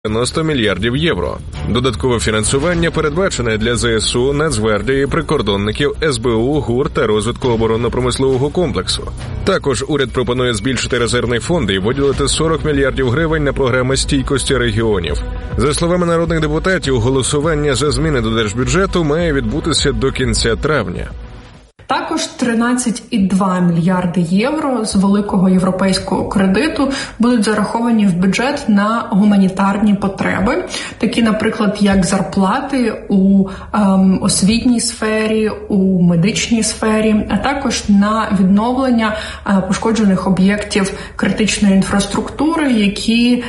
90 мільярдів євро. Додаткове фінансування передбачене для ЗСУ, Нацгвардії, прикордонників, СБУ, ГУР та розвитку оборонно-промислового комплексу. Також уряд пропонує збільшити резервний фонд і виділити 40 мільярдів гривень на програми стійкості регіонів. За словами народних депутатів, голосування за зміни до держбюджету має відбутися до кінця травня. Також 13,2 мільярди євро з великого європейського кредиту будуть зараховані в бюджет на гуманітарні потреби, такі, наприклад, як зарплати у освітній сфері, у медичній сфері, а також на відновлення пошкоджених об'єктів критичної інфраструктури, які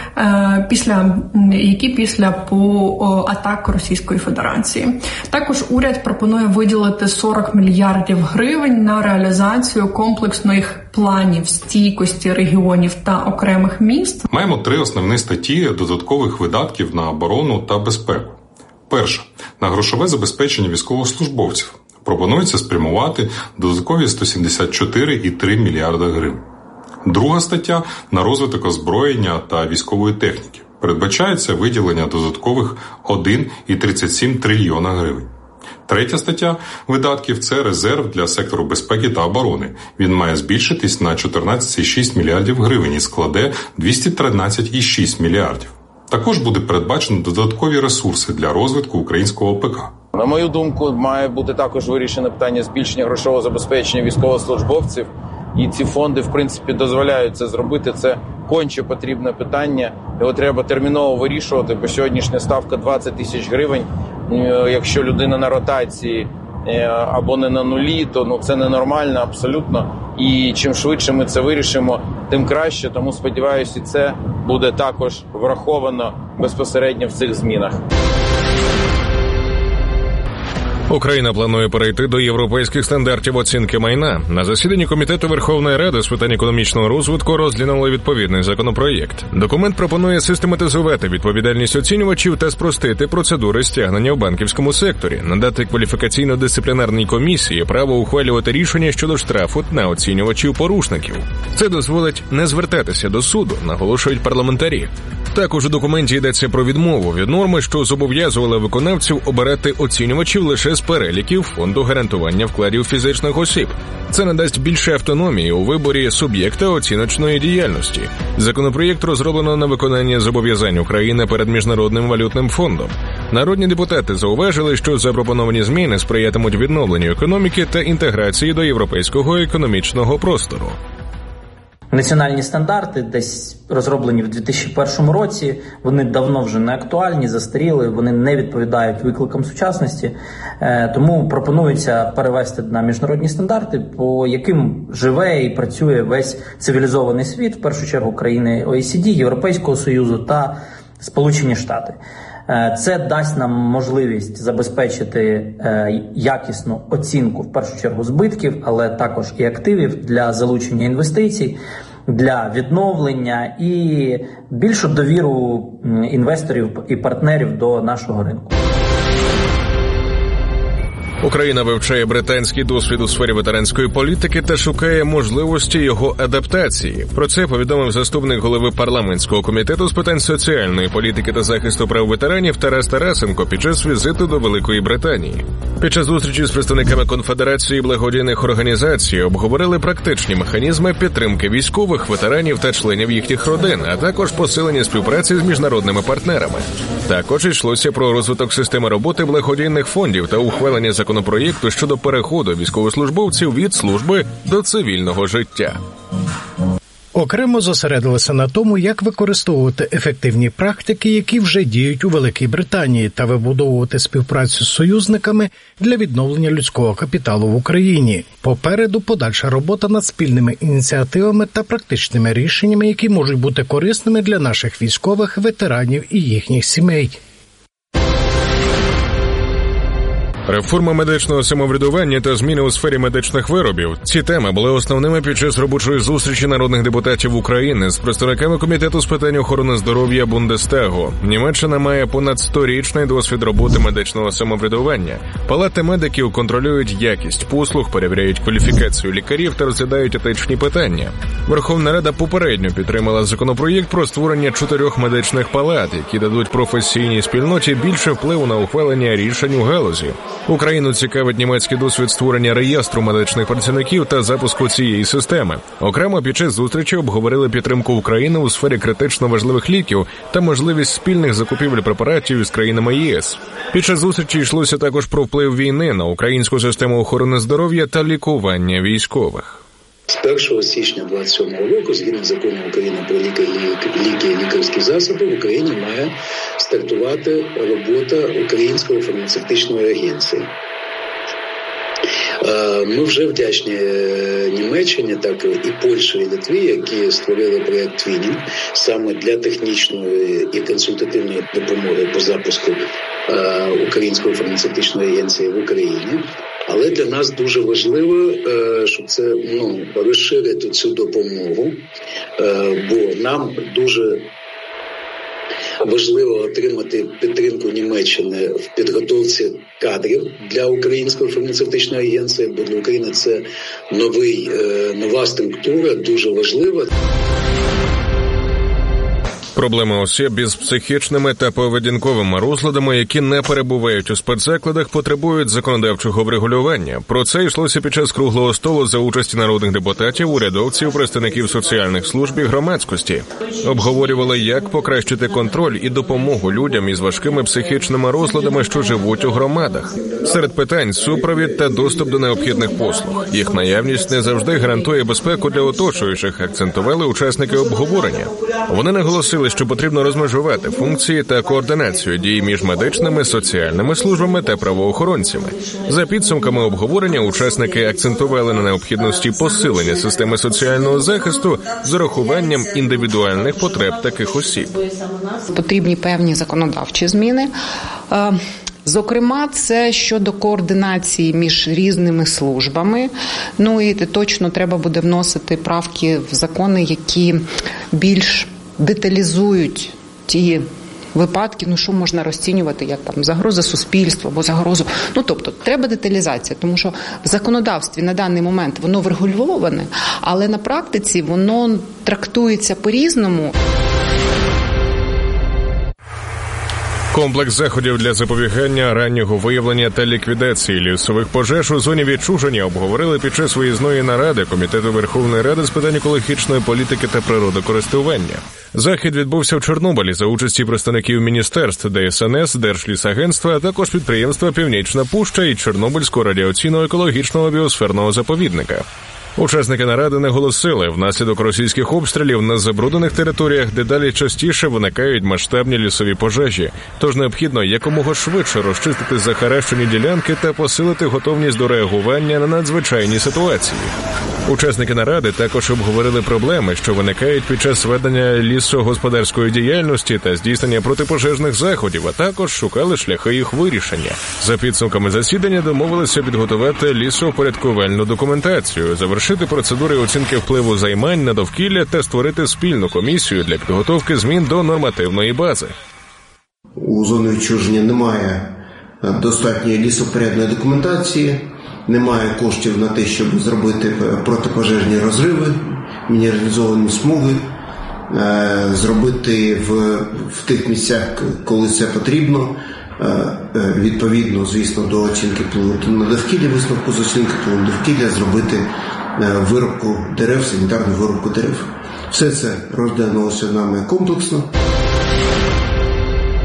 після атак Російської Федерації. Також уряд пропонує виділити 40 мільярдів гривень на реалізацію комплексних планів стійкості регіонів та окремих міст. Маємо 3 основні статті додаткових видатків на оборону та безпеку. Перша – на грошове забезпечення військовослужбовців. Пропонується спрямувати додаткові 174,3 мільярда гривень. Друга стаття – на розвиток озброєння та військової техніки. Передбачається виділення додаткових 1,37 трильйона гривень. Третя стаття видатків – це резерв для сектору безпеки та оборони. Він має збільшитись на 14,6 мільярдів гривень і складе 213,6 мільярдів. Також буде передбачено додаткові ресурси для розвитку українського ОПК. На мою думку, має бути також вирішено питання збільшення грошового забезпечення військовослужбовців. І ці фонди, в принципі, дозволяють це зробити. Це конче потрібне питання. Його треба терміново вирішувати, бо сьогоднішня ставка 20 тисяч гривень. Якщо людина на ротації або не на нулі, то це ненормально абсолютно. І чим швидше ми це вирішимо, тим краще. Тому, сподіваюся, і це буде також враховано безпосередньо в цих змінах. Україна планує перейти до європейських стандартів оцінки майна. На засіданні Комітету Верховної Ради з питань економічного розвитку розглянули відповідний законопроєкт. Документ пропонує систематизувати відповідальність оцінювачів та спростити процедури стягнення в банківському секторі, надати кваліфікаційно-дисциплінарній комісії право ухвалювати рішення щодо штрафу на оцінювачів-порушників. Це дозволить не звертатися до суду, наголошують парламентарі. Також у документі йдеться про відмову від норми, що зобов'язувала виконавців обирати оцінювачів лише з переліків Фонду гарантування вкладів фізичних осіб. Це надасть більше автономії у виборі суб'єкта оціночної діяльності. Законопроєкт розроблено на виконання зобов'язань України перед Міжнародним валютним фондом. Народні депутати зауважили, що запропоновані зміни сприятимуть відновленню економіки та інтеграції до європейського економічного простору. Національні стандарти, десь розроблені в 2001 році, вони давно вже не актуальні, застаріли, вони не відповідають викликам сучасності, тому пропонується перевести на міжнародні стандарти, по яким живе і працює весь цивілізований світ, в першу чергу країни ОЕСД, Європейського Союзу та Сполучені Штати. Це дасть нам можливість забезпечити якісну оцінку, в першу чергу, збитків, але також і активів для залучення інвестицій, для відновлення і більшу довіру інвесторів і партнерів до нашого ринку. Україна вивчає британський досвід у сфері ветеранської політики та шукає можливості його адаптації. Про це повідомив заступник голови парламентського комітету з питань соціальної політики та захисту прав ветеранів Тарас Тарасенко під час візиту до Великої Британії. Під час зустрічі з представниками Конфедерації благодійних організацій обговорили практичні механізми підтримки військових, ветеранів та членів їхніх родин, а також посилення співпраці з міжнародними партнерами. Також йшлося про розвиток системи роботи благодійних фондів та ухвалення законопроєкту щодо переходу військовослужбовців від служби до цивільного життя. Окремо зосередилися на тому, як використовувати ефективні практики, які вже діють у Великій Британії, та вибудовувати співпрацю з союзниками для відновлення людського капіталу в Україні. Попереду подальша робота над спільними ініціативами та практичними рішеннями, які можуть бути корисними для наших військових, ветеранів і їхніх сімей. Реформа медичного самоврядування та зміни у сфері медичних виробів – ці теми були основними під час робочої зустрічі народних депутатів України з представниками Комітету з питань охорони здоров'я Бундестагу. Німеччина має понад 100-річний досвід роботи медичного самоврядування. Палати медиків контролюють якість послуг, перевіряють кваліфікацію лікарів та розглядають етичні питання. Верховна Рада попередньо підтримала законопроєкт про створення 4 медичних палат, які дадуть професійній спільноті більше впливу на ухвалення рішень у галузі. Україну цікавить німецький досвід створення реєстру медичних працівників та запуску цієї системи. Окремо під час зустрічі обговорили підтримку України у сфері критично важливих ліків та можливість спільних закупівель препаратів із країнами ЄС. Під час зустрічі йшлося також про вплив війни на українську систему охорони здоров'я та лікування військових. З 1 січня 2027 року, згідно закону України про ліки і лікарські засоби, в Україні має стартувати робота Української фармацевтичної агенції. Ми вже вдячні Німеччині, так і Польщі, і Литві, які створили проєкт «Твінінг» саме для технічної і консультативної допомоги по запуску Української фармацевтичної агенції в Україні. Але для нас дуже важливо, щоб це розширити цю допомогу, бо нам дуже важливо отримати підтримку Німеччини в підготовці кадрів для Української фармацевтичної агенції, бо для України це нова структура, дуже важлива. Проблеми осіб із психічними та поведінковими розладами, які не перебувають у спецзакладах, потребують законодавчого врегулювання. Про це йшлося під час круглого столу за участі народних депутатів, урядовців, представників соціальних служб і громадськості. Обговорювали, як покращити контроль і допомогу людям із важкими психічними розладами, що живуть у громадах. Серед питань – супровід та доступ до необхідних послуг. Їх наявність не завжди гарантує безпеку для оточуючих, акцентували учасники обговорення. Вони наголосили, що потрібно розмежувати функції та координацію дій між медичними, соціальними службами та правоохоронцями. За підсумками обговорення учасники акцентували на необхідності посилення системи соціального захисту з урахуванням індивідуальних потреб таких осіб. Потрібні певні законодавчі зміни. Зокрема, це щодо координації між різними службами. І точно треба буде вносити правки в закони, які більш деталізують ті випадки, що можна розцінювати як загроза суспільству або загрозу. Тобто, треба деталізація, тому що в законодавстві на даний момент воно врегульоване, але на практиці воно трактується по-різному. Комплекс заходів для запобігання, раннього виявлення та ліквідації лісових пожеж у зоні відчуження обговорили під час виїзної наради Комітету Верховної Ради з питань екологічної політики та природокористування. Захід відбувся в Чорнобилі за участі представників міністерств ДСНС, Держлісагентства, а також підприємства «Північна Пуща» і Чорнобильського радіаційно-екологічного біосферного заповідника. Учасники наради наголосили, внаслідок російських обстрілів на забруднених територіях дедалі частіше виникають масштабні лісові пожежі, тож необхідно якомога швидше розчистити захаращені ділянки та посилити готовність до реагування на надзвичайні ситуації. Учасники наради також обговорили проблеми, що виникають під час ведення лісогосподарської діяльності та здійснення протипожежних заходів, а також шукали шляхи їх вирішення. За підсумками засідання домовилися підготувати лісовпорядкувальну документацію, завершити процедури оцінки впливу займань на довкілля та створити спільну комісію для підготовки змін до нормативної бази. У зоні відчуження немає достатньої лісопорядної документації, немає коштів на те, щоб зробити протипожежні розриви, мінералізовані смуги, зробити в тих місцях, коли це потрібно, відповідно, звісно, до оцінки впливу на довкілля, висновку з оцінки впливу на довкілля, зробити вирубку дерев, санітарну вирубку дерев. Все це розглянулося нами комплексно.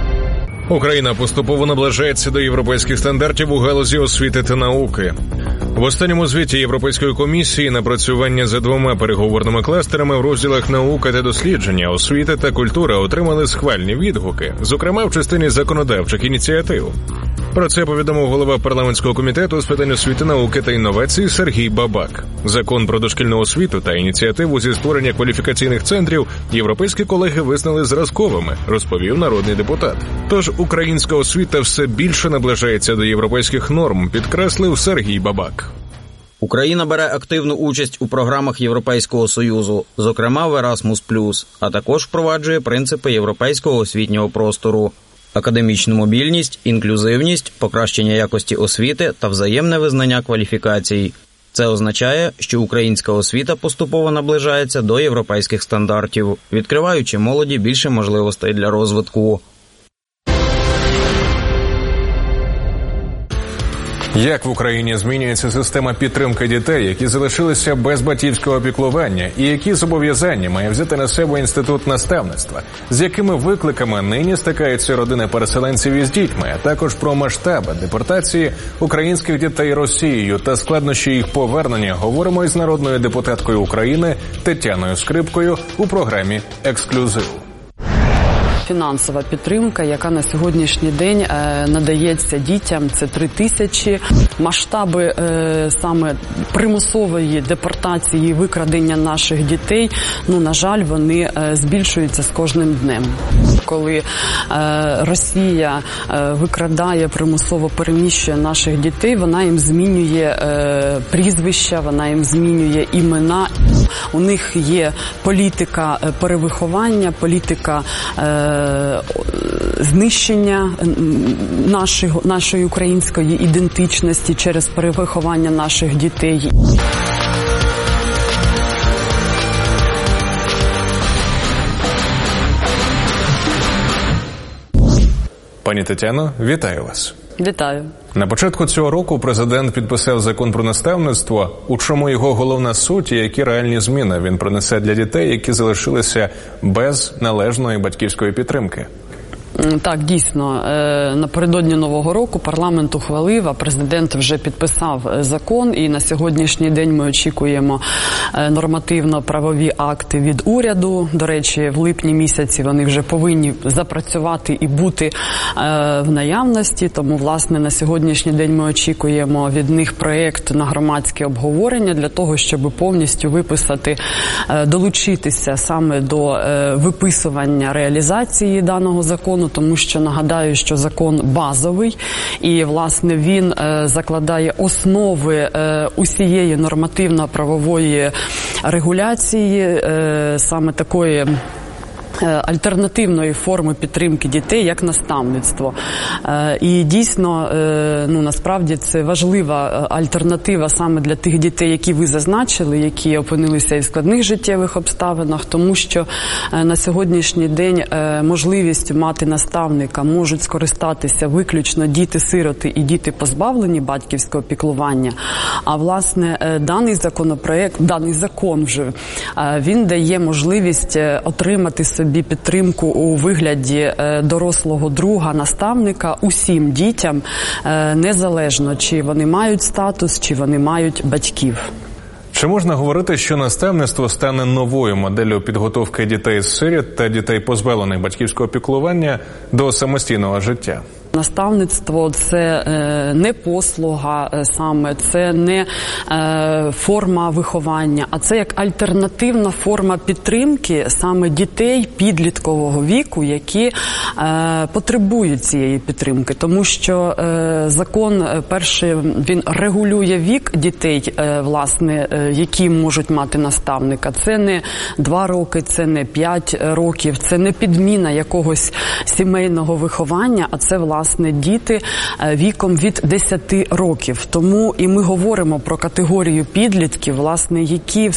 Україна поступово наближається до європейських стандартів у галузі освіти та науки. В останньому звіті Європейської комісії напрацювання за 2 переговорними кластерами в розділах «Наука та дослідження», «Освіта» та «Культура» отримали схвальні відгуки, зокрема в частині законодавчих ініціатив. Про це повідомив голова парламентського комітету з питань освіти, науки та інновацій Сергій Бабак. Закон про дошкільну освіту та ініціативу зі створення кваліфікаційних центрів європейські колеги визнали зразковими, розповів народний депутат. Тож українська освіта все більше наближається до європейських норм, підкреслив Сергій Бабак. Україна бере активну участь у програмах Європейського Союзу, зокрема в Erasmus+, а також впроваджує принципи європейського освітнього простору. Академічну мобільність, інклюзивність, покращення якості освіти та взаємне визнання кваліфікацій. Це означає, що українська освіта поступово наближається до європейських стандартів, відкриваючи молоді більше можливостей для розвитку. Як в Україні змінюється система підтримки дітей, які залишилися без батьківського піклування, і які зобов'язання має взяти на себе інститут наставництва, з якими викликами нині стикаються родини переселенців із дітьми, а також про масштаби депортації українських дітей Росією та складнощі їх повернення, говоримо із народною депутаткою України Тетяною Скрипкою у програмі «Ексклюзив». Фінансова підтримка, яка на сьогоднішній день надається дітям, це 3 тисячі. Масштаби саме примусової депортації і викрадення наших дітей, на жаль, вони збільшуються з кожним днем. Коли Росія викрадає, примусово переміщує наших дітей, вона їм змінює прізвища, вона їм змінює імена. У них є політика перевиховання, політика знищення нашої української ідентичності через перевиховання наших дітей. Пані Тетяно, вітаю вас. Вітаю. На початку цього року президент підписав закон про наставництво. У чому його головна суть і які реальні зміни він принесе для дітей, які залишилися без належної батьківської підтримки? Так, дійсно, напередодні Нового року парламент ухвалив, а президент вже підписав закон, і на сьогоднішній день ми очікуємо нормативно-правові акти від уряду. До речі, в липні місяці вони вже повинні запрацювати і бути в наявності, тому, власне, на сьогоднішній день ми очікуємо від них проєкт на громадське обговорення для того, щоб повністю виписати, долучитися саме до виписування реалізації даного закону, тому що, нагадаю, що закон базовий і, власне, він закладає основи усієї нормативно-правової регуляції, саме такої альтернативної форми підтримки дітей, як наставництво. І дійсно, насправді це важлива альтернатива саме для тих дітей, які ви зазначили, які опинилися і в складних життєвих обставинах, тому що на сьогоднішній день можливістю мати наставника можуть скористатися виключно діти-сироти і діти, позбавлені батьківського піклування. А, власне, даний закон вже, він дає можливість отримати собі підтримку у вигляді дорослого друга, наставника усім дітям, незалежно, чи вони мають статус, чи вони мають батьків. Чи можна говорити, що наставництво стане новою моделлю підготовки дітей-сиріт та дітей, позбавлених батьківського піклування, до самостійного життя? Наставництво – це не послуга саме, це не форма виховання, а це як альтернативна форма підтримки саме дітей підліткового віку, які потребують цієї підтримки. Тому що закон, перший, він регулює вік дітей, власне, які можуть мати наставника. Це не 2 роки, це не 5 років, це не підміна якогось сімейного виховання, а це, власне, діти віком від 10 років. Тому і ми говоримо про категорію підлітків, власне, які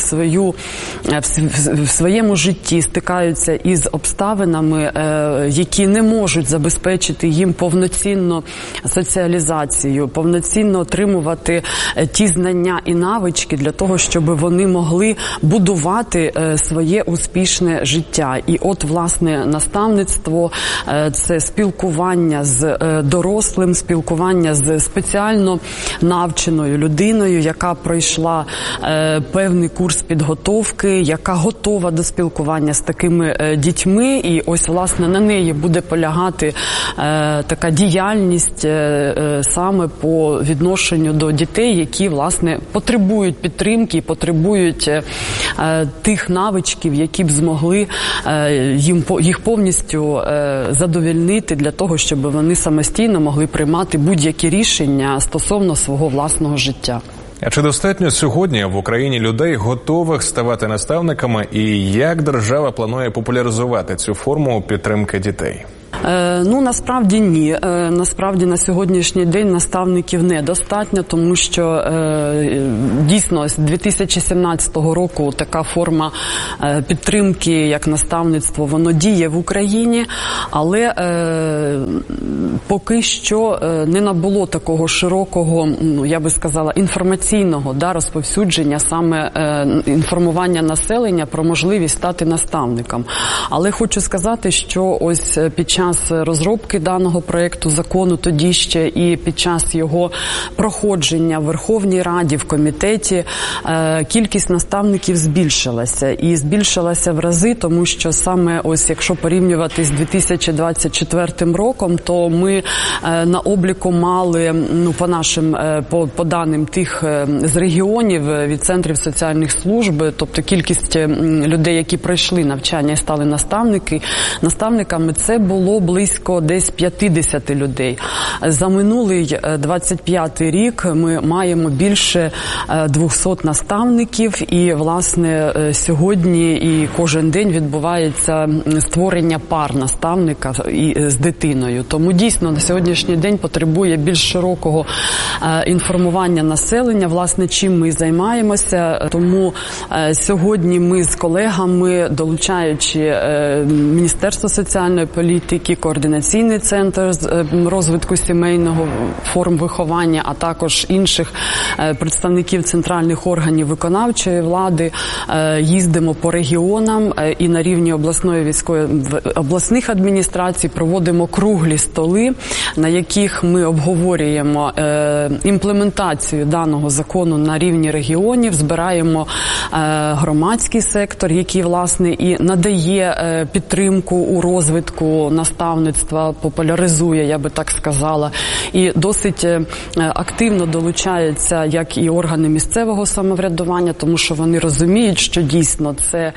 в своєму житті стикаються із обставинами, які не можуть забезпечити їм повноцінну соціалізацію, повноцінно отримувати ті знання і навички для того, щоб вони могли будувати своє успішне життя. І от, власне, наставництво – це спілкування з з дорослим, спілкування з спеціально навченою людиною, яка пройшла певний курс підготовки, яка готова до спілкування з такими дітьми. І ось, власне, на неї буде полягати така діяльність саме по відношенню до дітей, які, власне, потребують підтримки, потребують тих навичків, які б змогли їх повністю задовольнити для того, щоб вони самостійно могли приймати будь-які рішення стосовно свого власного життя. А чи достатньо сьогодні в Україні людей, готових ставати наставниками, і як держава планує популяризувати цю форму підтримки дітей? Насправді ні. Насправді на сьогоднішній день наставників недостатньо, тому що дійсно з 2017 року така форма підтримки, як наставництво, воно діє в Україні, але поки що не набуло такого широкого, я би сказала, інформаційного розповсюдження, саме інформування населення про можливість стати наставником. Але хочу сказати, що ось під час розробки даного проєкту закону, тоді ще і під час його проходження в Верховній Раді, в комітеті, кількість наставників збільшилася. І збільшилася в рази, тому що саме ось якщо порівнювати з 2024 роком, то ми на обліку мали, по даним тих з регіонів, від центрів соціальних служб, тобто кількість людей, які пройшли навчання і стали наставниками, це було близько десь 50 людей. За минулий 25-й рік ми маємо більше 200 наставників, і, власне, сьогодні і кожен день відбувається створення пар наставника з дитиною. Тому дійсно на сьогоднішній день потребує більш широкого інформування населення, власне, чим ми займаємося. Тому сьогодні ми з колегами, долучаючи Міністерство соціальної політики, Координаційний центр розвитку сімейного, форм виховання, а також інших представників центральних органів виконавчої влади, їздимо по регіонам і на рівні обласних адміністрацій проводимо круглі столи, на яких ми обговорюємо імплементацію даного закону на рівні регіонів, збираємо громадський сектор, який, власне, і надає підтримку у розвитку наставництва, популяризує, я би так сказала, і досить активно долучаються як і органи місцевого самоврядування, тому що вони розуміють, що дійсно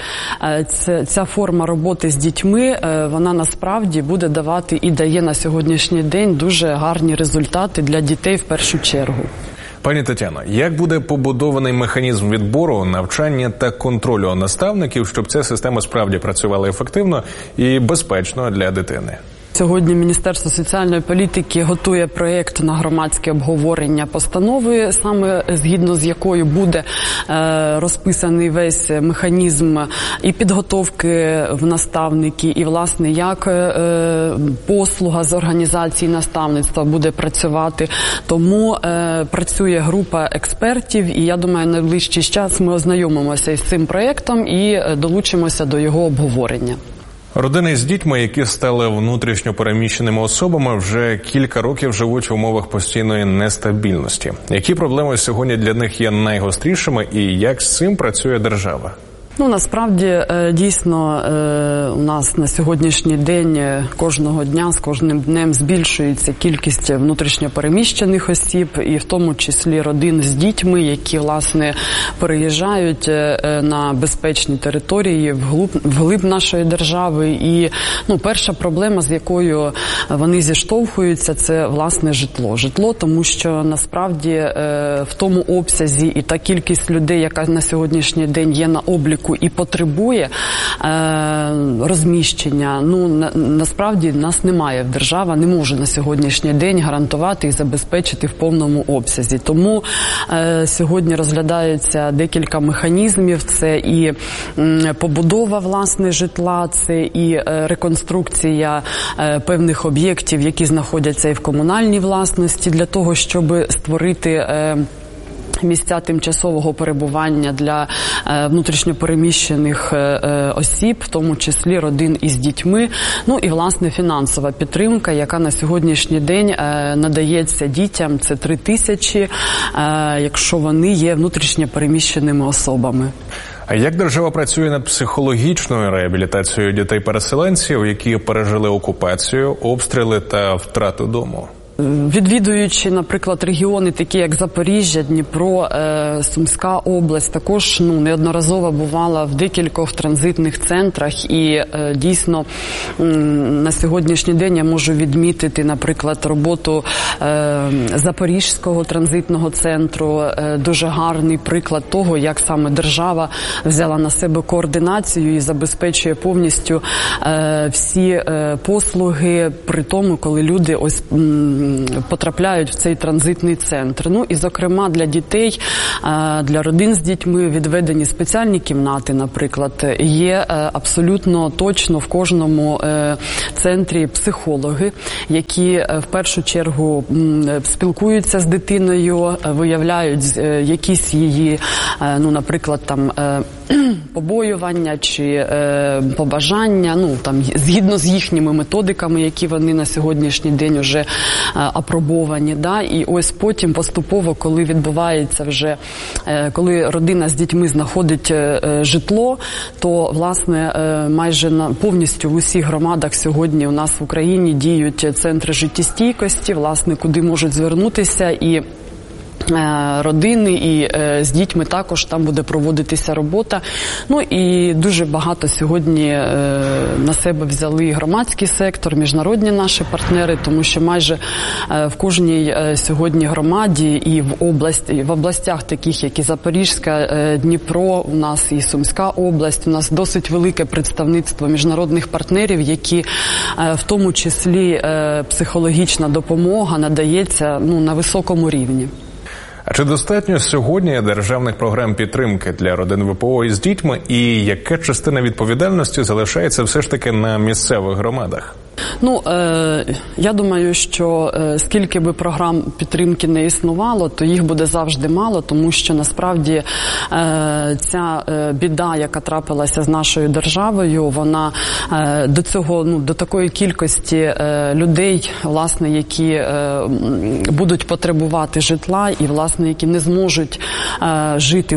ця форма роботи з дітьми, вона насправді буде давати і дає на сьогоднішній день дуже гарні результати для дітей в першу чергу. Пані Тетяно, як буде побудований механізм відбору, навчання та контролю наставників, щоб ця система справді працювала ефективно і безпечно для дитини? Сьогодні Міністерство соціальної політики готує проєкт на громадське обговорення постанови, саме згідно з якою буде розписаний весь механізм і підготовки в наставники, і, власне, як послуга з організації наставництва буде працювати. Тому працює група експертів, і я думаю, найближчий час ми ознайомимося із цим проєктом і долучимося до його обговорення. Родини з дітьми, які стали внутрішньо переміщеними особами, вже кілька років живуть в умовах постійної нестабільності. Які проблеми сьогодні для них є найгострішими і як з цим працює держава? Насправді, дійсно, у нас на сьогоднішній день кожного дня, з кожним днем збільшується кількість внутрішньопереміщених осіб, і в тому числі родин з дітьми, які, власне, переїжджають на безпечні території вглиб нашої держави. І перша проблема, з якою вони зіштовхуються, це, власне, житло. Житло, тому що, насправді, в тому обсязі і та кількість людей, яка на сьогоднішній день є на обліку, і потребує розміщення. Насправді нас немає. Держава не може на сьогоднішній день гарантувати і забезпечити в повному обсязі. Тому сьогодні розглядається декілька механізмів. Це і побудова, власне, житла, це і реконструкція певних об'єктів, які знаходяться і в комунальній власності, для того, щоб створити місця тимчасового перебування для внутрішньопереміщених осіб, в тому числі родин із дітьми. Ну і, власне, фінансова підтримка, яка на сьогоднішній день надається дітям. Це 3 тисячі, якщо вони є внутрішньопереміщеними особами. А як держава працює над психологічною реабілітацією дітей-переселенців, які пережили окупацію, обстріли та втрату дому? Відвідуючи, наприклад, регіони такі, як Запоріжжя, Дніпро, Сумська область, також неодноразово бувала в декількох транзитних центрах, і дійсно на сьогоднішній день я можу відмітити, наприклад, роботу Запорізького транзитного центру, дуже гарний приклад того, як саме держава взяла на себе координацію і забезпечує повністю всі послуги при тому, коли люди ось потрапляють в цей транзитний центр. Ну і, зокрема, для дітей, для родин з дітьми відведені спеціальні кімнати, наприклад. Є абсолютно точно в кожному центрі психологи, які в першу чергу спілкуються з дитиною, виявляють якісь її, наприклад, там побоювання чи побажання, згідно з їхніми методиками, які вони на сьогоднішній день вже апробовані, і ось потім поступово, коли відбувається вже, коли родина з дітьми знаходить житло, то, власне, майже повністю в усіх громадах сьогодні у нас в Україні діють центри життєстійкості, власне, куди можуть звернутися і родини, і з дітьми також там буде проводитися робота. Ну і дуже багато сьогодні на себе взяли громадський сектор, міжнародні наші партнери, тому що майже в кожній сьогодні громаді і в областях таких, як і Запорізька, Дніпро, у нас і Сумська область, у нас досить велике представництво міжнародних партнерів, які в тому числі психологічна допомога надається на високому рівні. А чи достатньо сьогодні державних програм підтримки для родин ВПО із дітьми, і яка частина відповідальності залишається все ж таки на місцевих громадах? Я думаю, що скільки би програм підтримки не існувало, то їх буде завжди мало, тому що насправді ця біда, яка трапилася з нашою державою, вона до такої кількості людей, власне, які будуть потребувати житла і, власне, які не зможуть жити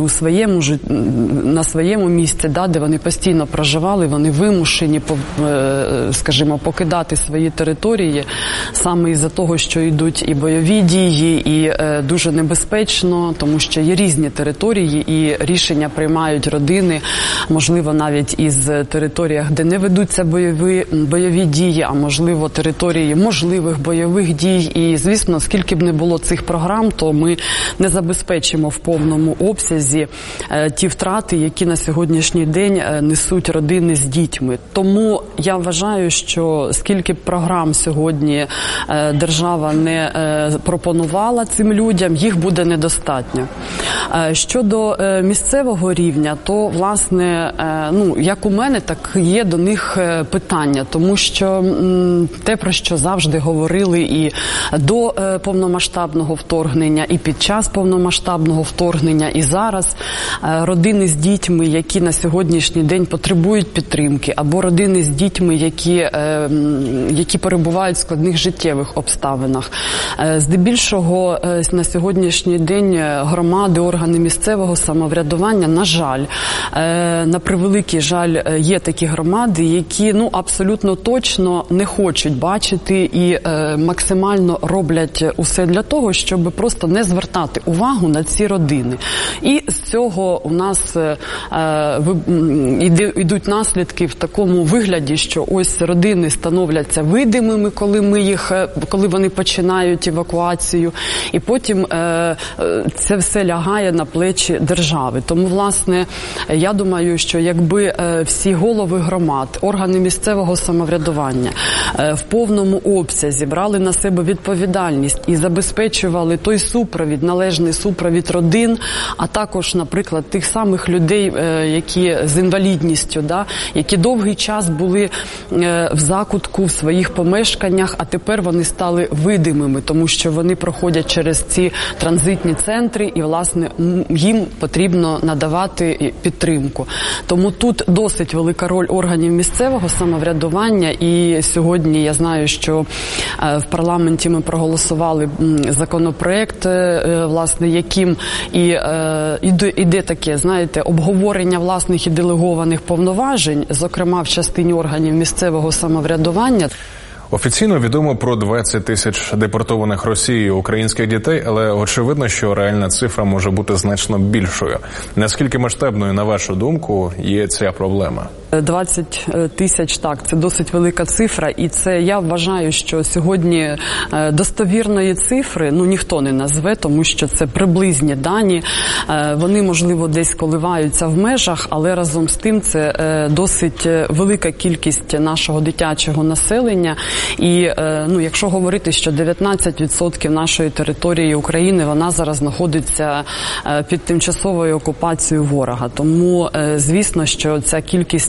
на своєму місці, де вони постійно проживали, вони вимушені, скажімо, покидати свої території саме із-за того, що йдуть і бойові дії, і дуже небезпечно, тому що є різні території, і рішення приймають родини, можливо, навіть із територіях, де не ведуться бойові дії, а можливо, території можливих бойових дій. І, звісно, скільки б не було цих програм, то ми не забезпечимо в повному обсязі ті втрати, які на сьогоднішній день несуть родини з дітьми. Тому я вважаю, що скільки б програм сьогодні держава не пропонувала цим людям, їх буде недостатньо. Щодо місцевого рівня, то, власне, як у мене, так є до них питання, тому що те, про що завжди говорили і до повномасштабного вторгнення, і під час повномасштабного вторгнення, і зараз, родини з дітьми, які на сьогоднішній день потребують підтримки, або родини з дітьми, які перебувають в складних життєвих обставинах. Здебільшого на сьогоднішній день громади, органи місцевого самоврядування, на жаль, на превеликий жаль, є такі громади, які абсолютно точно не хочуть бачити і максимально роблять усе для того, щоб просто не звертати увагу на ці родини. І з цього у нас йдуть наслідки в такому вигляді, що ось родини становляться видимими, коли вони починають евакуацію, і потім це все лягає на плечі держави. Тому, власне, я думаю, що якби всі голови громад, органи місцевого самоврядування в повному обсязі брали на себе відповідальність і забезпечували той супровід, належний супровід родин, а також, наприклад, тих самих людей, які з інвалідністю, які довгий час були в закутках гуртожитку, в своїх помешканнях, а тепер вони стали видимими, тому що вони проходять через ці транзитні центри і, власне, їм потрібно надавати підтримку. Тому тут досить велика роль органів місцевого самоврядування, і сьогодні я знаю, що в парламенті ми проголосували законопроект, власне, яким іде таке, знаєте, обговорення власних і делегованих повноважень, зокрема в частині органів місцевого самоврядування. Офіційно відомо про 20 тисяч депортованих Росією українських дітей, але очевидно, що реальна цифра може бути значно більшою. Наскільки масштабною, на вашу думку, є ця проблема? 20 тисяч, так, це досить велика цифра, і це, я вважаю, що сьогодні достовірної цифри, ніхто не назве, тому що це приблизні дані, вони, можливо, десь коливаються в межах, але разом з тим це досить велика кількість нашого дитячого населення, і, якщо говорити, що 19% нашої території України, вона зараз знаходиться під тимчасовою окупацією ворога, тому, звісно, що ця кількість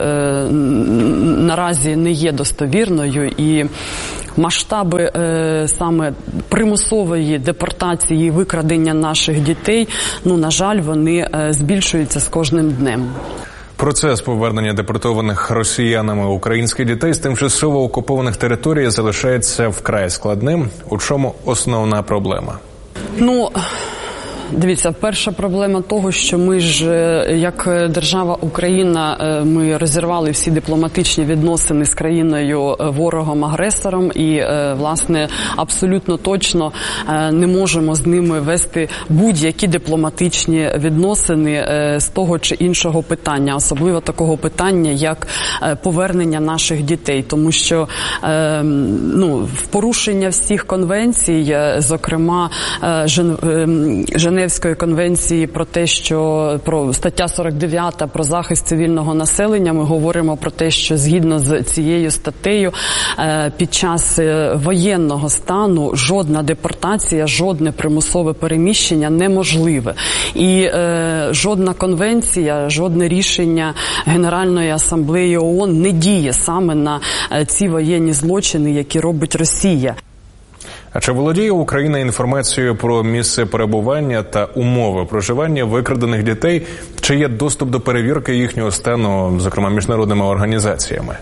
наразі не є достовірною, і масштаби саме примусової депортації і викрадення наших дітей, на жаль, вони збільшуються з кожним днем. Процес повернення депортованих росіянами українських дітей з тимчасово окупованих територій залишається вкрай складним. У чому основна проблема? Дивіться, перша проблема того, що ми ж, як держава Україна, ми розірвали всі дипломатичні відносини з країною ворогом-агресором і, власне, абсолютно точно не можемо з ними вести будь-які дипломатичні відносини з того чи іншого питання, особливо такого питання, як повернення наших дітей, тому що, в порушення всіх конвенцій, зокрема, Женевської конвенції про те, що про стаття 49 про захист цивільного населення, ми говоримо про те, що згідно з цією статтею під час воєнного стану жодна депортація, жодне примусове переміщення неможливе. І жодна конвенція, жодне рішення Генеральної асамблеї ООН не діє саме на ці воєнні злочини, які робить Росія. А чи володіє Україна інформацією про місце перебування та умови проживання викрадених дітей? Чи є доступ до перевірки їхнього стану, зокрема, міжнародними організаціями?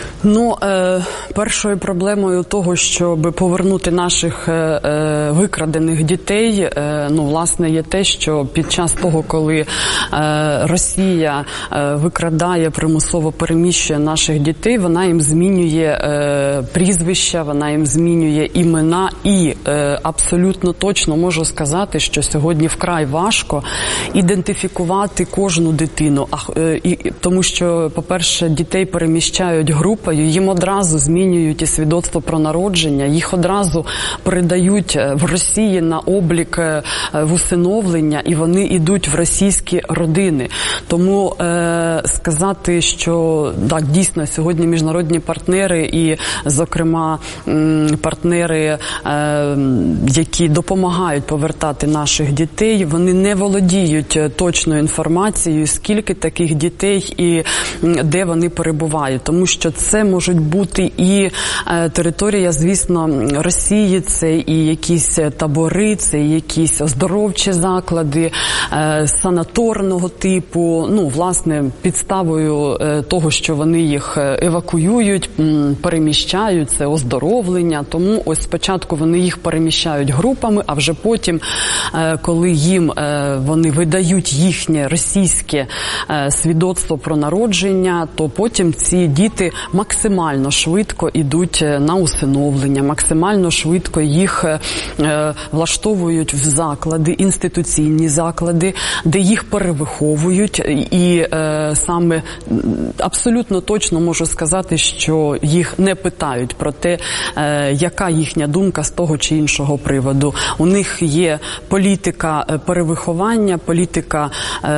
Першою проблемою того, щоб повернути наших викрадених дітей, власне, є те, що під час того, коли Росія викрадає, примусово переміщує наших дітей, вона їм змінює прізвища, вона їм змінює імена, і абсолютно точно можу сказати, що сьогодні вкрай важко ідентифікувати кожну дитину, тому що, по-перше, дітей переміщають групою, їм одразу змінюють і свідоцтво про народження, їх одразу передають в Росії на облік в усиновлення, і вони йдуть в російські родини. Тому сказати, що так, дійсно, сьогодні міжнародні партнери і, зокрема, партнери, які допомагають повертати наших дітей, вони не володіють точною інформацією, скільки таких дітей і де вони перебувають. Тому що це можуть бути і територія, звісно, Росії, це і якісь табори, це і якісь оздоровчі заклади санаторного типу. Власне, підставою того, що вони їх евакуюють, переміщають, це оздоровлення. Тому ось спочатку вони їх переміщають групами, а вже потім, коли їм вони видають їхнє російське свідоцтво про народження, то потім ці діти максимально швидко йдуть на усиновлення, максимально швидко їх влаштовують в заклади, інституційні заклади, де їх перевиховують, і саме абсолютно точно можу сказати, що їх не питають про те, яка їхня думка з того чи іншого приводу. У них є політика перевиховання, політика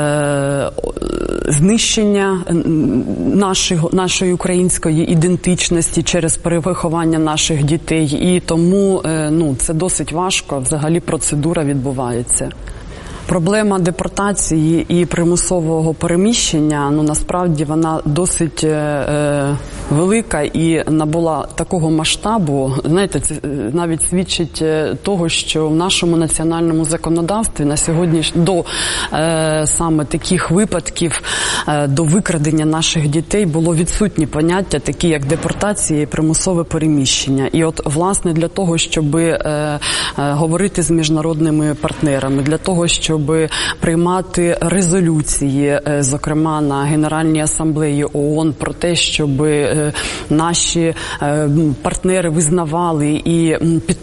знищення нашої української ідентичності через перевиховання наших дітей. І тому це досить важко, взагалі процедура відбувається. Проблема депортації і примусового переміщення, насправді вона досить велика і набула такого масштабу. Знаєте, це навіть свідчить того, що в нашому національному законодавстві на сьогодні до саме таких випадків, до викрадення наших дітей було відсутні поняття, такі як депортація і примусове переміщення. І от, власне, для того, щоб говорити з міжнародними партнерами, для того, щоб приймати резолюції, зокрема на Генеральній асамблеї ООН, про те, щоб наші партнери визнавали і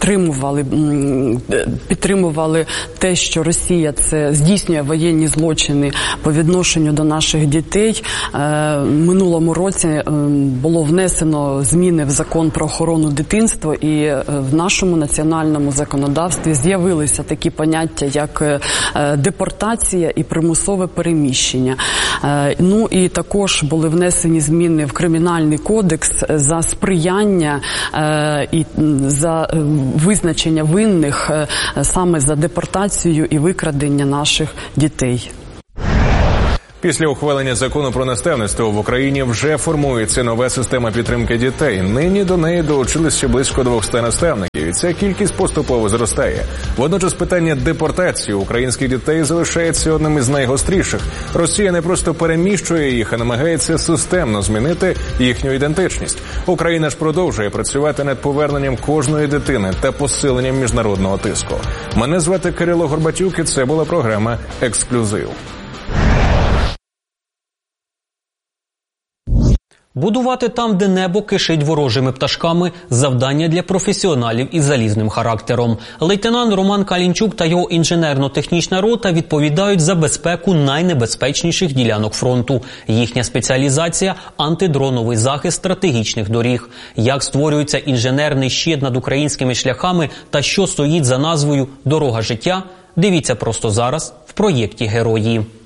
підтримували те, що Росія це здійснює воєнні злочини по відношенню до наших дітей. Минулому році було внесено зміни в закон про охорону дитинства, і в нашому національному законодавстві з'явилися такі поняття, як депортація і примусове переміщення. І також були внесені зміни в Кримінальний кодекс за сприяння і за визначення винних саме за депортацію і викрадення наших дітей. Після ухвалення закону про наставництво в Україні вже формується нова система підтримки дітей. Нині до неї долучились ще близько 200 наставників, і ця кількість поступово зростає. Водночас питання депортації українських дітей залишається одним із найгостріших. Росія не просто переміщує їх, а намагається системно змінити їхню ідентичність. Україна ж продовжує працювати над поверненням кожної дитини та посиленням міжнародного тиску. Мене звати Кирило Горбатюк, і це була програма «Ексклюзив». Будувати там, де небо кишить ворожими пташками – завдання для професіоналів із залізним характером. Лейтенант Роман Калінчук та його інженерно-технічна рота відповідають за безпеку найнебезпечніших ділянок фронту. Їхня спеціалізація – антидроновий захист стратегічних доріг. Як створюється інженерний щит над українськими шляхами та що стоїть за назвою «Дорога життя» – дивіться просто зараз в проєкті «Герої».